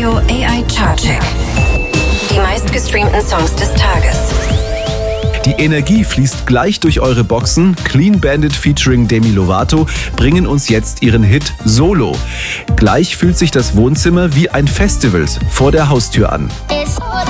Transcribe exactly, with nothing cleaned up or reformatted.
Radio A I Chartcheck. Die meistgestreamten Songs des Tages. Die Energie fließt gleich durch eure Boxen. Clean Bandit featuring Demi Lovato bringen uns jetzt ihren Hit Solo. Gleich fühlt sich das Wohnzimmer wie ein Festival vor der Haustür an.